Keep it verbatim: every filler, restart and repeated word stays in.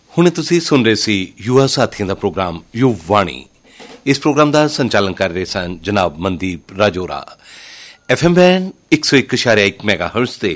ਹੁਣੇ ਤੁਸੀਂ ਸੁਣ ਰਹੇ ਸੀ ਯੁਵਾ ਸਾਥੀਆਂ ਦਾ ਪ੍ਰੋਗਰਾਮ ਯੁਵ ਵਾਣੀ। ਇਸ ਪ੍ਰੋਗਰਾਮ ਦਾ ਸੰਚਾਲਨ ਕਰ ਰਹੇ ਸਨ ਜਨਾਬ ਮਨਦੀਪ ਰਾਜੋਰਾ। ਐਫ ਐਮ ਬੈਂਡ ਇੱਕ ਸੌ ਇੱਕ ਇਸ਼ਾਰਿਆ ਇੱਕ ਮੈਗਾ ਹਰਟਜ਼ ਤੇ